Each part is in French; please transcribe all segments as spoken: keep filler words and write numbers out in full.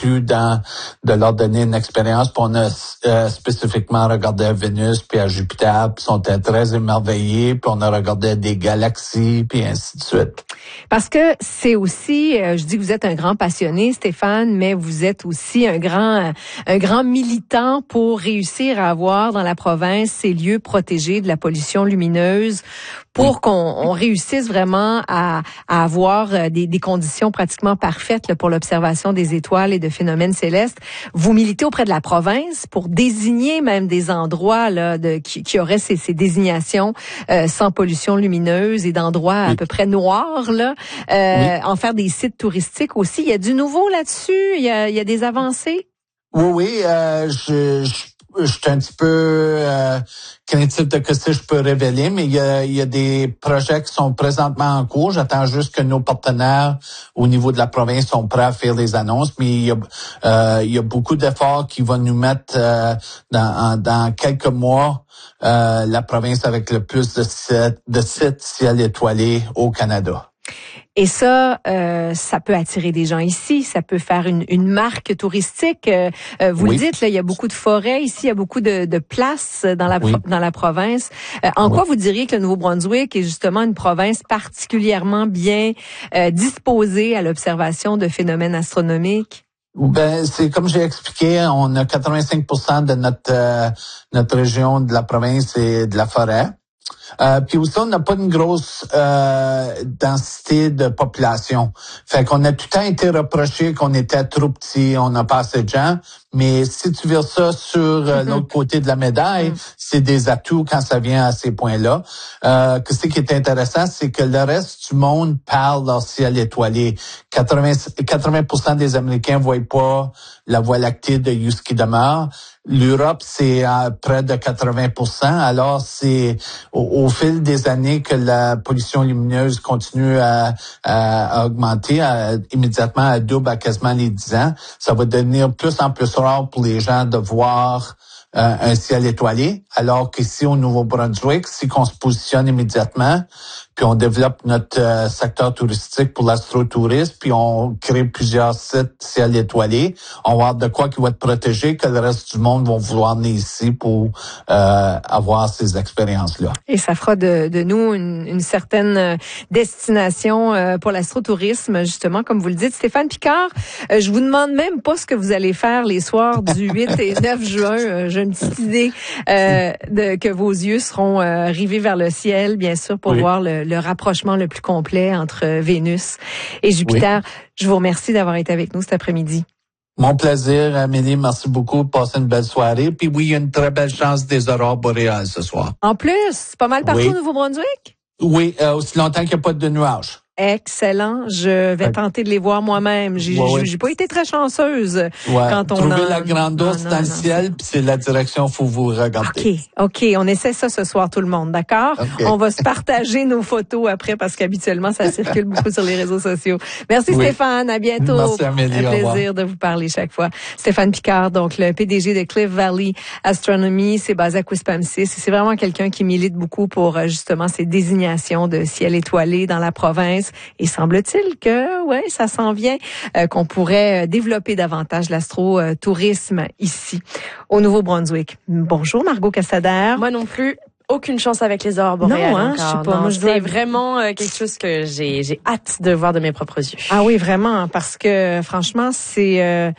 plus dans de leur donner une expérience. Puis on a euh, spécifiquement regardé à Vénus puis à Jupiter, puis ils sont très émerveillés. Puis on a regardé des galaxies, puis ainsi de suite. Parce que c'est aussi, euh, je dis que vous êtes un grand passionné, Stéphane, mais vous êtes aussi un grand, un grand militant pour réussir à avoir dans la province ces lieux protégés de la pollution lumineuse, pour oui. qu'on on réussisse vraiment à, à avoir des, des conditions pratiquement parfaites là, pour l'observation des étoiles et de phénomènes célestes. Vous militez auprès de la province pour désigner même des endroits là, de, qui, qui auraient ces, ces désignations euh, sans pollution lumineuse et d'endroits oui. à peu près noirs, là, euh, oui. en faire des sites touristiques aussi. Il y a du nouveau là-dessus? Il y a, il y a des avancées? Oui, oui. Euh, je, je Je suis un petit peu euh, craintif de ce que je peux révéler, mais il y a, il y a des projets qui sont présentement en cours. J'attends juste que nos partenaires au niveau de la province sont prêts à faire les annonces, mais il y a, euh, il y a beaucoup d'efforts qui vont nous mettre euh, dans, dans quelques mois euh, la province avec le plus de sites, de sites ciel étoilé au Canada. Et ça, euh, ça peut attirer des gens ici, ça peut faire une, une marque touristique. Euh, vous oui. le dites, là, il y a beaucoup de forêts ici, il y a beaucoup de, de places dans la oui. dans la province. Euh, en oui. quoi vous diriez que le Nouveau-Brunswick est justement une province particulièrement bien euh, disposée à l'observation de phénomènes astronomiques? Ben, c'est comme j'ai expliqué, on a quatre-vingt-cinq pour cent de notre euh, notre région de la province et de la forêt. Euh, puis aussi, on n'a pas une grosse euh, densité de population. Fait qu'on a tout le temps été reproché qu'on était trop petit, on n'a pas assez de gens. Mais si tu vires ça sur euh, mm-hmm. l'autre côté de la médaille, mm. c'est des atouts quand ça vient à ces points-là. Euh, ce qui est intéressant, c'est que le reste du monde parle leur ciel étoilé. quatre-vingts pour cent des Américains ne voient pas la Voie lactée de Yuski demeure. L'Europe, c'est à près de quatre-vingts pour cent. Alors, c'est au, au fil des années que la pollution lumineuse continue à, à, à augmenter, à, immédiatement à double à quasiment les dix ans. Ça va devenir plus en plus rare pour les gens de voir euh, un ciel étoilé, alors qu'ici au Nouveau-Brunswick, si on se positionne immédiatement, puis on développe notre euh, secteur touristique pour l'astrotourisme, puis on crée plusieurs sites ciel étoilé, on va avoir de quoi qui va être protégé, que le reste du monde va vouloir venir ici pour euh, avoir ces expériences-là. Et ça fera de, de nous une, une certaine destination euh, pour l'astrotourisme, justement, comme vous le dites. Stéphane Picard, euh, je vous demande même pas ce que vous allez faire les soirs du huit et neuf juin. Euh, j'ai une petite idée euh, de que vos yeux seront euh, rivés vers le ciel, bien sûr, pour oui. voir le le rapprochement le plus complet entre Vénus et Jupiter. Oui. Je vous remercie d'avoir été avec nous cet après-midi. Mon plaisir, Amélie. Merci beaucoup. Passez une belle soirée. Puis oui, il y a une très belle chance des aurores boréales ce soir. En plus, c'est pas mal partout oui. au Nouveau-Brunswick? Oui, euh, aussi longtemps qu'il n'y a pas de nuages. Excellent. Je vais tenter de les voir moi-même. J'ai, ouais, ouais. j'ai pas été très chanceuse ouais. quand on Trouvez a... la grande ours dans le ciel, puis c'est la direction qu'il faut vous regarder. OK, OK. On essaie ça ce soir, tout le monde, d'accord? Okay. On va se partager nos photos après, parce qu'habituellement, ça circule beaucoup sur les réseaux sociaux. Merci oui. Stéphane, à bientôt. Merci Amélie, un plaisir de vous parler chaque fois. Stéphane Picard, donc le P D G de Cliff Valley Astronomy, c'est basé à Quispamsis. C'est vraiment quelqu'un qui milite beaucoup pour justement ces désignations de ciel étoilé dans la province. Et semble-t-il que, ouais, ça s'en vient, euh, qu'on pourrait développer davantage l'astro-tourisme ici, au Nouveau-Brunswick. Bonjour, Margot Cassader. Moi non plus. Aucune chance avec les aurores boréales. Non, hein, encore. je sais pas. Non, moi, je dois... C'est vraiment euh, quelque chose que j'ai, j'ai hâte de voir de mes propres yeux. Ah oui, vraiment, parce que franchement, c'est... Euh...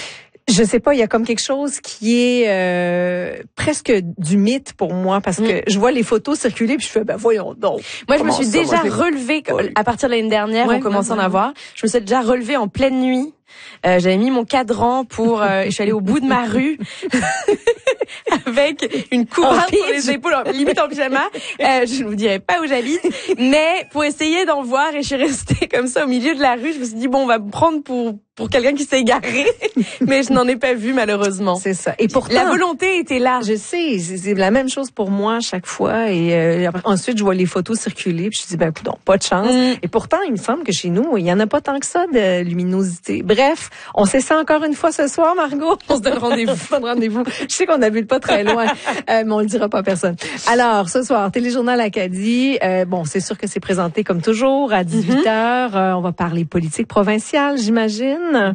Je sais pas, il y a comme quelque chose qui est euh, presque du mythe pour moi, parce que mm. je vois les photos circuler puis je fais ben voyons donc. Moi je me suis ça, déjà relevée oui. à partir de l'année dernière, ouais, on commence ouais, à en avoir. Je me suis déjà relevée en pleine nuit. Euh, j'avais mis mon cadran pour euh, je suis allée au bout de ma rue avec une couverture sur les épaules, limite en pyjama. Euh, je ne vous dirai pas où j'habite, mais pour essayer d'en voir, et je suis restée comme ça au milieu de la rue. Je me suis dit bon, on va me prendre pour pour quelqu'un qui s'est égaré, mais je n'en ai pas vu malheureusement. C'est ça. Et pourtant, la volonté était là. Je sais, c'est la même chose pour moi à chaque fois. Et euh, ensuite, je vois les photos circuler, puis je me dis ben non, pas de chance. Mm. Et pourtant, il me semble que chez nous, il y en a pas tant que ça de luminosité. Bref, on sait ça encore une fois ce soir, Margot. On se donne rendez-vous. On se donne rendez-vous. Je sais qu'on habite pas très loin, euh, mais on le dira pas à personne. Alors, ce soir, Téléjournal Acadie. Euh, bon, c'est sûr que c'est présenté comme toujours à dix-huit heures. Mm-hmm. Euh, on va parler politique provinciale, j'imagine.